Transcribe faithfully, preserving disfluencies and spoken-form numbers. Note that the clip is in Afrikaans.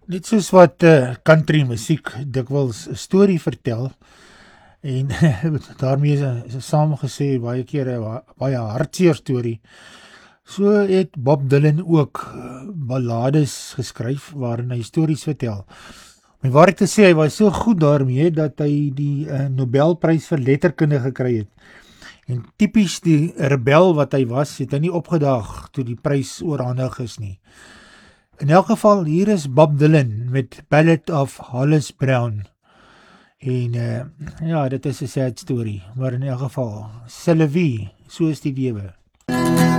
Net soos wat uh, country musiek dikwels 'n storie vertel en daarmee is, is is saamgesê baie keer 'n wa- baie hartseer storie. So het Bob Dylan ook uh, ballades geskryf waarin hy stories vertel. Maar waar ek te sê, hy was so goed daarmee dat hy die uh, Nobelprys vir letterkunde gekry het. En typies die rebel wat hy was, het hy nie opgedaag toe die prys oorhandig is nie. In elk geval, hier is Bob Dylan met Ballad of Hollis Brown. En uh, ja, dit is 'n sad story, maar in elk geval, c'est la vie, so is die lewe.